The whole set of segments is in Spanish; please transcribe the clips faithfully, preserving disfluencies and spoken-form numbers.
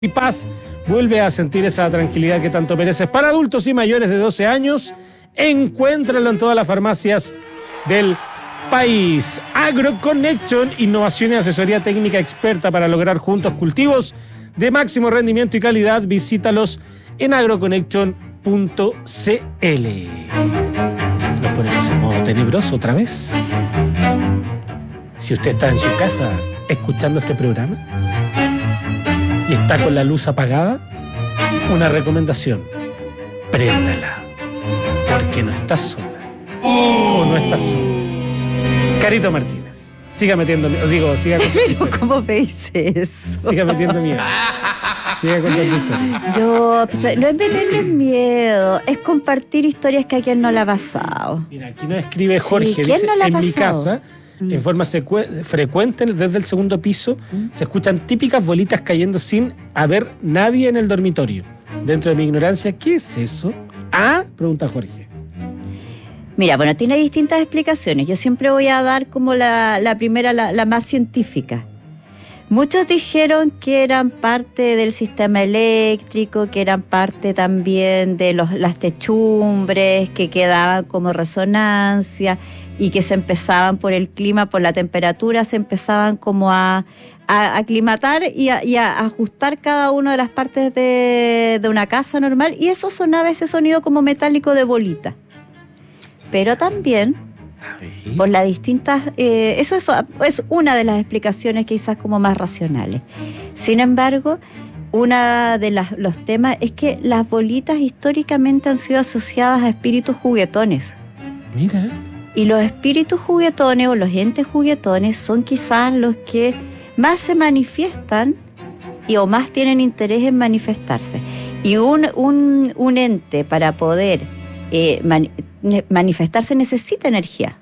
y paz, vuelve a sentir esa tranquilidad que tanto mereces. Para adultos y mayores de doce años, encuéntralo en todas las farmacias del país. AgroConnection, innovación y asesoría técnica experta para lograr juntos cultivos de máximo rendimiento y calidad. Visítalos en agroconnection punto c l. Nos ponemos en modo tenebroso otra vez. Si usted está en su casa escuchando este programa y está con la luz apagada, una recomendación: préndala, porque no estás sola. O no estás solo. Carito Martínez, siga metiendo miedo. Digo, siga contando. Pero ¿cómo me dice eso? Siga metiendo miedo. Siga contando historias. No, pues, no es meterle miedo, es compartir historias que a quien no le ha pasado. Mira, aquí nos escribe Jorge, Sí, ¿quién dice, no le ha en mi pasado? casa, Mm. en forma secue- frecuente, desde el segundo piso, Mm. se escuchan típicas bolitas cayendo sin haber nadie en el dormitorio. Dentro de mi ignorancia, ¿qué es eso? Ah, pregunta Jorge. Mira, bueno, tiene distintas explicaciones. Yo siempre voy a dar como la, la primera, la, la más científica. Muchos dijeron que eran parte del sistema eléctrico, que eran parte también de los, las techumbres, que quedaban como resonancia y que se empezaban por el clima, por la temperatura, se empezaban como a, a aclimatar y a, y a ajustar cada una de las partes de, de una casa normal, y eso sonaba ese sonido como metálico de bolita. Pero también A ver. por las distintas, eh, eso es, es una de las explicaciones quizás como más racionales. Sin embargo, una de las, los temas es que las bolitas históricamente han sido asociadas a espíritus juguetones. Mira. Y los espíritus juguetones o los entes juguetones son quizás los que más se manifiestan y o más tienen interés en manifestarse. Y un, un, un ente para poder eh, man, manifestarse necesita energía.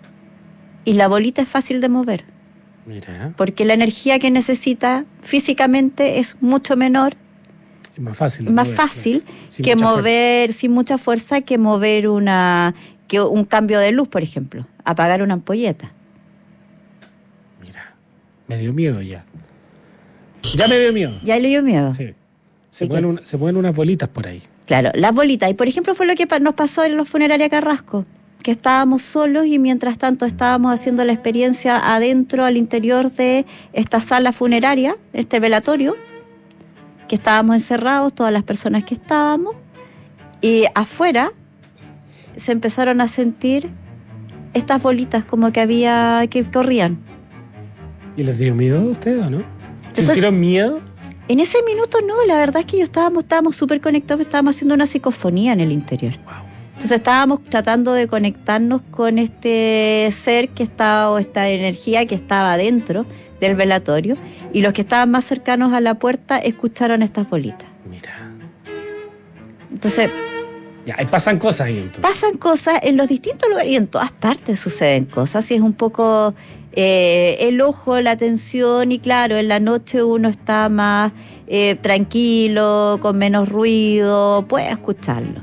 Y la bolita es fácil de mover, Mira. porque la energía que necesita físicamente es mucho menor, Es más fácil. de más mover, fácil claro. Sin que mucha mover sin mucha fuerza, que mover una que un cambio de luz, por ejemplo, apagar una ampolleta. fuerza. Mira. Me dio miedo ya. Ya me dio miedo. Ya le dio miedo. Sí. Se ¿De mueven, qué? una- se mueven unas bolitas por ahí. Claro, las bolitas. Y por ejemplo fue lo que pa- nos pasó en la funeraria Carrasco, que estábamos solos y mientras tanto estábamos haciendo la experiencia adentro, al interior de esta sala funeraria, este velatorio, que estábamos encerrados, todas las personas que estábamos, y afuera se empezaron a sentir estas bolitas como que había, que corrían. ¿Y les dio miedo a ustedes o no? Entonces- ¿Sintieron miedo? En ese minuto no, la verdad es que yo estábamos, estábamos súper conectados, estábamos haciendo una psicofonía en el interior. Wow. Entonces estábamos tratando de conectarnos con este ser que estaba, o esta energía que estaba dentro del velatorio, y los que estaban más cercanos a la puerta escucharon estas bolitas. Mira. Entonces Ya, ahí pasan cosas ahí entonces. pasan cosas en los distintos lugares y en todas partes suceden cosas, y es un poco eh, el ojo, la atención, y claro, en la noche uno está más eh, tranquilo, con menos ruido, puede escucharlo.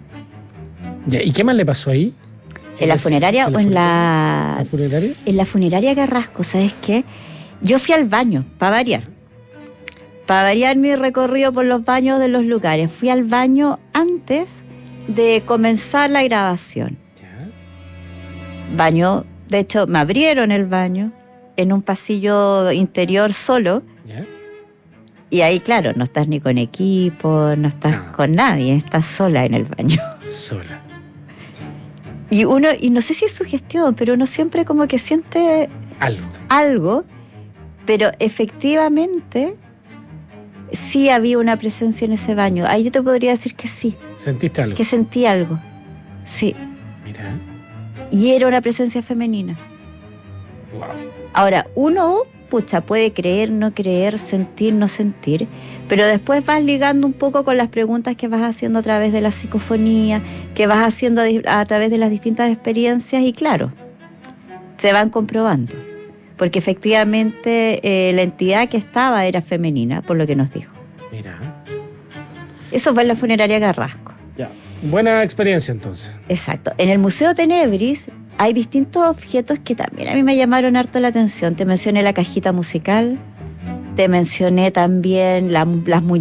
Ya, ¿y qué más le pasó ahí? ¿En la ese- funeraria en o en la, ¿La funeraria? en la funeraria Carrasco? ¿Sabes qué? Yo fui al baño, para variar. Para variar mi recorrido por los baños de los lugares. Fui al baño antes de comenzar la grabación. Ya. Baño, de hecho, me abrieron el baño en un pasillo interior solo. Ya. Y ahí, claro, no estás ni con equipo, no estás No. con nadie, estás sola en el baño. Sola. Y uno, y no sé si es sugestión, pero uno siempre como que siente Algo. algo, pero efectivamente sí había una presencia en ese baño. Ahí yo te podría decir que sí, ¿Sentiste algo? que sentí algo. Sí, Mira. y era una presencia femenina. Wow. Ahora, uno, pucha, puede creer, no creer, sentir, no sentir, pero después vas ligando un poco con las preguntas que vas haciendo a través de la psicofonía, que vas haciendo a, di- a través de las distintas experiencias, y claro, se van comprobando. Porque efectivamente eh, la entidad que estaba era femenina, por lo que nos dijo. Mira. Eso fue en la funeraria Carrasco. Ya. Buena experiencia entonces. Exacto. En el Museo Tenebris hay distintos objetos que también a mí me llamaron harto la atención. Te mencioné la cajita musical, Te mencioné también la- las muñecas